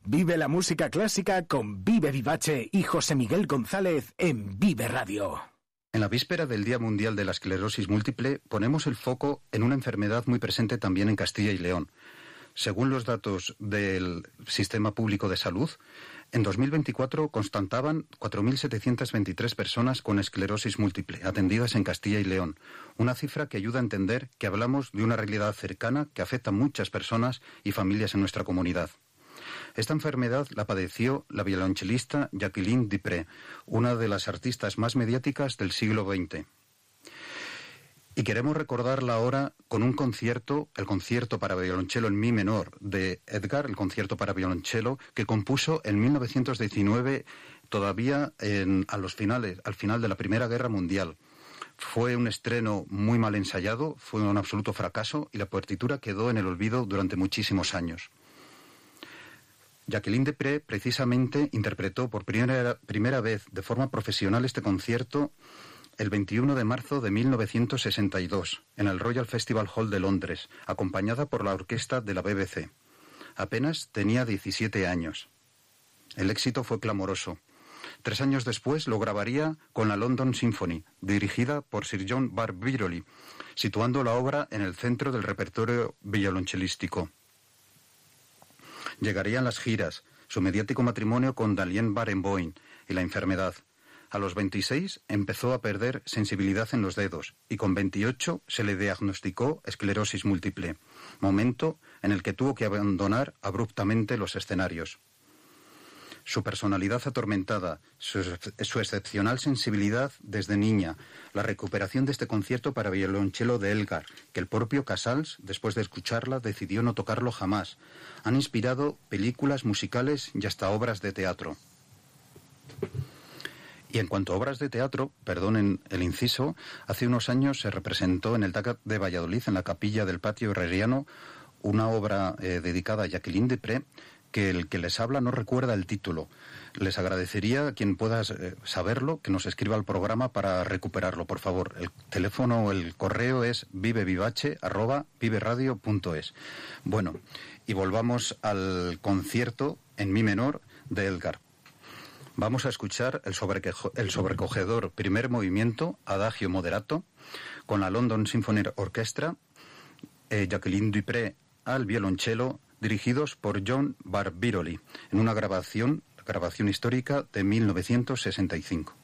Vive la música clásica con Vive Vivace y José Miguel González en Vive Radio. En la víspera del Día Mundial de la Esclerosis Múltiple ponemos el foco en una enfermedad muy presente también en Castilla y León. Según los datos del Sistema Público de Salud, en 2024 constataban 4.723 personas con esclerosis múltiple atendidas en Castilla y León, una cifra que ayuda a entender que hablamos de una realidad cercana que afecta a muchas personas y familias en nuestra comunidad. Esta enfermedad la padeció la violonchelista Jacqueline Dupré, una de las artistas más mediáticas del siglo XX. Y queremos recordarla ahora con un concierto, el concierto para violonchelo en mi menor de Edgar, el concierto para violonchelo que compuso en 1919, todavía al final de la Primera Guerra Mundial. Fue un estreno muy mal ensayado, fue un absoluto fracaso y la partitura quedó en el olvido durante muchísimos años. Jacqueline Dupré precisamente interpretó por primera vez de forma profesional este concierto el 21 de marzo de 1962 en el Royal Festival Hall de Londres, acompañada por la orquesta de la BBC. Apenas tenía 17 años. El éxito fue clamoroso. 3 años después lo grabaría con la London Symphony, dirigida por Sir John Barbirolli, situando la obra en el centro del repertorio violonchelístico. Llegarían las giras, su mediático matrimonio con Dalien Barenboim y la enfermedad. A los 26 empezó a perder sensibilidad en los dedos y con 28 se le diagnosticó esclerosis múltiple, momento en el que tuvo que abandonar abruptamente los escenarios. Su personalidad atormentada, su excepcional sensibilidad desde niña, la recuperación de este concierto para violonchelo de Elgar, que el propio Casals, después de escucharla, decidió no tocarlo jamás, han inspirado películas musicales y hasta obras de teatro. Y en cuanto a obras de teatro, perdonen el inciso, hace unos años se representó en el TACAT de Valladolid, en la capilla del Patio Herreriano, una obra dedicada a Jacqueline Dupré, que el que les habla no recuerda el título. Les agradecería a quien pueda saberlo que nos escriba al programa para recuperarlo, por favor. El teléfono o el correo es vivevivace@viveradio.es. Bueno, y volvamos al concierto en mi menor de Elgar. Vamos a escuchar el sobrecogedor primer movimiento, Adagio Moderato, con la London Symphony Orchestra, Jacqueline Dupré al violonchelo, dirigidos por John Barbirolli, en una grabación histórica de 1965.